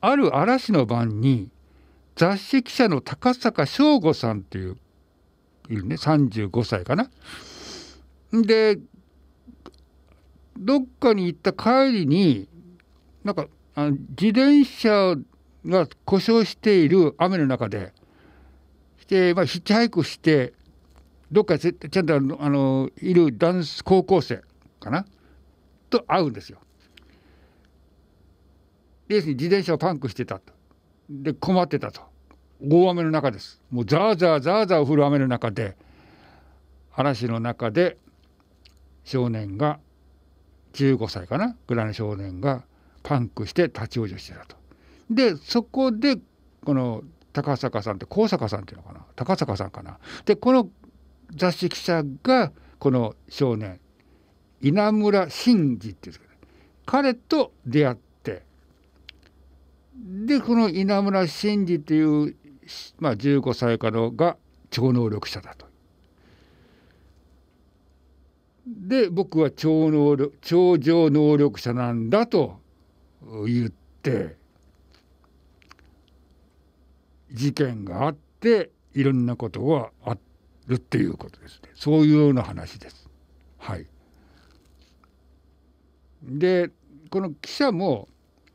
ある嵐の晩に雑誌記者の高坂省吾さんっていういるね、35歳かな。でどっかに行った帰りになんか自転車が故障している雨の中で、ヒッチハイクしてどっかちゃんといる高校生かなと会うんですよ。で自転車をパンクしてたと。で困ってたと。大雨の中です。もうザーザーザーザー降る雨の中で、嵐の中で少年が15歳かなぐらいの少年がパンクして立ち往生してたと。でそこでこの高坂さんって高坂さんっていうのかな、高坂さんかな。でこの雑誌記者がこの少年稲村真治っていうんですけど、彼と出会って、でこの稲村真治っていう、15歳以下のが超能力者だと。で僕は超常能力者なんだと言って事件があっていろんなことがあるっていうことですね。そういうような話です。はい。でこの記者も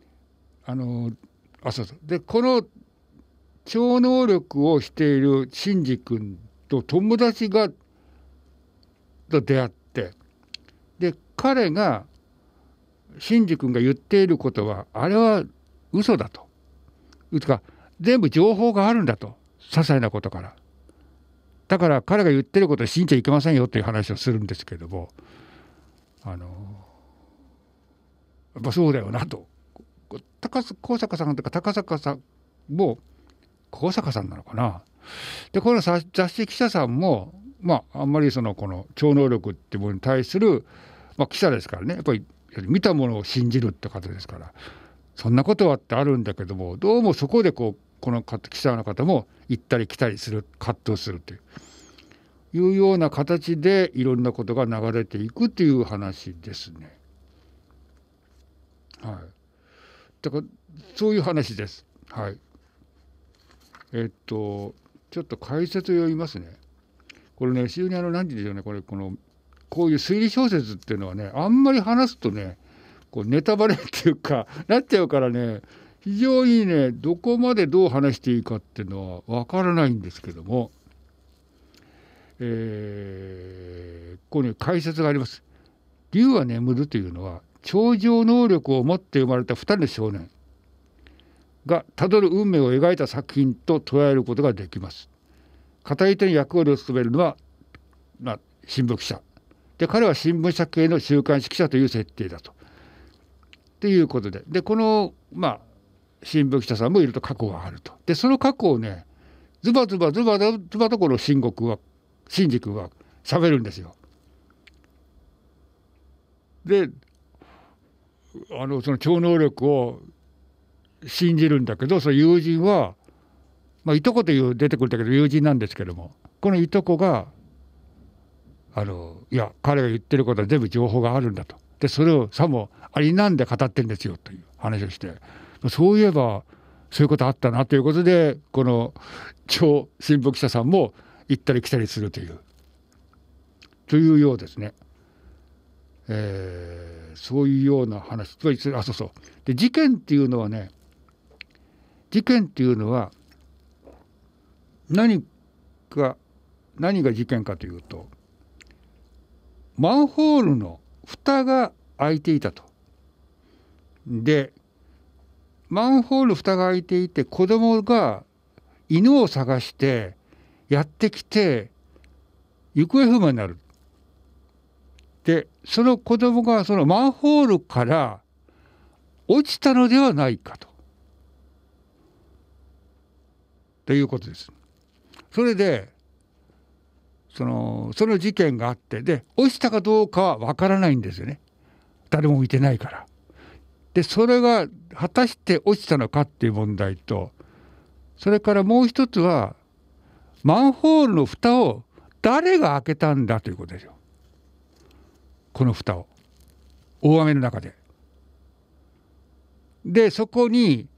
そうでこの超能力をしている真治君と友達がと出会って、で彼が真治君が言っていることはあれは嘘だと。いうか全部情報があるんだと、些細なことから。だから彼が言ってることを信じちゃいけませんよという話をするんですけれども、やっぱそうだよなと。高坂さんというか高坂さんも高坂さんなのかな。でこの雑誌記者さんもあんまりこの超能力っていうものに対する、記者ですからね、やっぱり見たものを信じるって方ですから、そんなことはってあるんだけども、どうもそこでこの記者の方も行ったり来たりする、葛藤するというような形でいろんなことが流れていくという話ですね。はい。だからそういう話です。はい。ちょっと解説を読みますね。これね、非常に何て言うんでしょうね、こういう推理小説っていうのはね、あんまり話すとね、ネタバレっていうかなっちゃうからね、非常にねどこまでどう話していいかっていうのは分からないんですけども、ここに解説があります。竜は眠るというのは超常能力を持って生まれた2人の少年がたどる運命を描いた作品と捉えることができます。語り手の役割を務めるのは、新聞記者で、彼は新聞社系の週刊誌記者という設定だと。ということで、この新聞記者さんもいると過去があると。でその過去をねズバとこの真治君は喋るんですよ。でその超能力を信じるんだけど、その友人は、いとこという出てくるんだけど友人なんですけども、このいとこがいや彼が言ってることは全部情報があるんだと。でそれをさもありなんで語ってるんですよという話をして、そういえばそういうことあったなということで、この超新聞記者さんも行ったり来たりするというようですね。そういうような話。で事件っていうのは何が事件かというと、マンホールの蓋が開いていたと。でマンホール蓋が開いていて、子供が犬を探してやってきて行方不明になる。でその子供がそのマンホールから落ちたのではないかということです。それでその事件があって、で落ちたかどうかは分からないんですよね、誰も見てないから。でそれが果たして落ちたのかっていう問題と、それからもう一つはマンホールの蓋を誰が開けたんだということですよ。この蓋を大雨の中で。でそこに